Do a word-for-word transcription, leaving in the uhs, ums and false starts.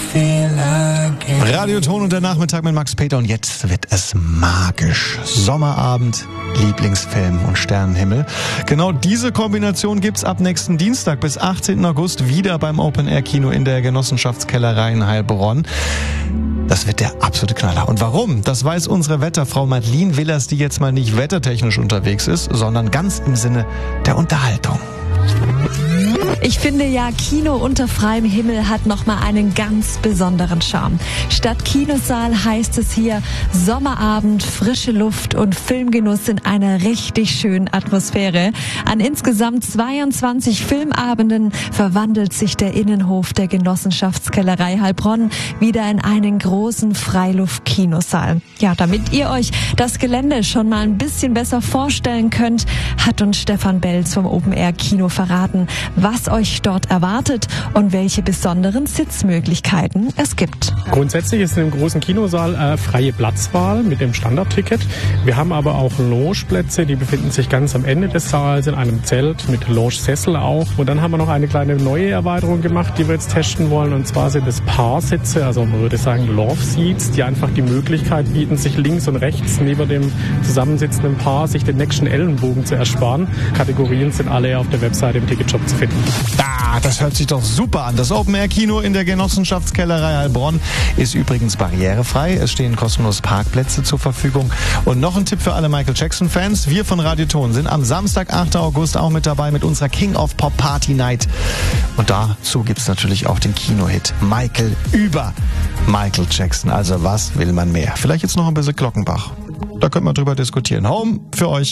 Radioton und der Nachmittag mit Max Peter und jetzt wird es magisch. Sommerabend, Lieblingsfilm und Sternenhimmel. Genau diese Kombination gibt's ab nächsten Dienstag bis achtzehnten August wieder beim Open-Air-Kino in der Genossenschaftskellerei in Heilbronn. Das wird der absolute Knaller. Und warum? Das weiß unsere Wetterfrau Madeline Willers, die jetzt mal nicht wettertechnisch unterwegs ist, sondern ganz im Sinne der Unterhaltung. Ich finde ja, Kino unter freiem Himmel hat nochmal einen ganz besonderen Charme. Statt Kinosaal heißt es hier Sommerabend, frische Luft und Filmgenuss in einer richtig schönen Atmosphäre. An insgesamt zweiundzwanzig Filmabenden verwandelt sich der Innenhof der Genossenschaftskellerei Heilbronn wieder in einen großen Freiluft-Kinosaal. Ja, damit ihr euch das Gelände schon mal ein bisschen besser vorstellen könnt, hat uns Stefan Belz vom Open-Air-Kino verraten, was euch dort erwartet und welche besonderen Sitzmöglichkeiten es gibt. Grundsätzlich ist in dem großen Kinosaal äh, freie Platzwahl mit dem Standardticket. Wir haben aber auch Logeplätze, die befinden sich ganz am Ende des Saals in einem Zelt mit Logesessel auch. Und dann haben wir noch eine kleine neue Erweiterung gemacht, die wir jetzt testen wollen. Und zwar sind es Paarsitze, also man würde sagen Love Seats, die einfach die Möglichkeit bieten, sich links und rechts neben dem zusammensitzenden Paar sich den nächsten Ellenbogen zu ersparen. Kategorien sind alle auf der Webseite im Ticketshop zu finden. Ah, das hört sich doch super an. Das Open-Air-Kino in der Genossenschaftskellerei Heilbronn ist übrigens barrierefrei. Es stehen kostenlos Parkplätze zur Verfügung. Und noch ein Tipp für alle Michael Jackson-Fans. Wir von Radioton sind am Samstag, achten August auch mit dabei mit unserer King of Pop Party Night. Und dazu gibt's natürlich auch den Kinohit Michael über Michael Jackson. Also was will man mehr? Vielleicht jetzt noch ein bisschen Glockenbach. Da können wir drüber diskutieren. Home für euch.